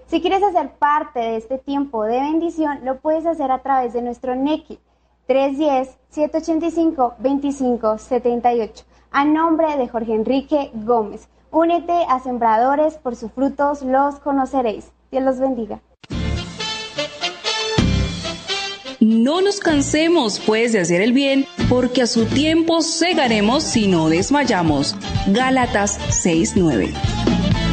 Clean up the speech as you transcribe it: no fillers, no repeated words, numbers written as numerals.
Si quieres hacer parte de este tiempo de bendición, lo puedes hacer a través de nuestro NECI 310-785-2578, a nombre de Jorge Enrique Gómez. Únete a Sembradores, por sus frutos los conoceréis. Dios los bendiga. No nos cansemos, pues, de hacer el bien, porque a su tiempo segaremos si no desmayamos. Gálatas 6:9.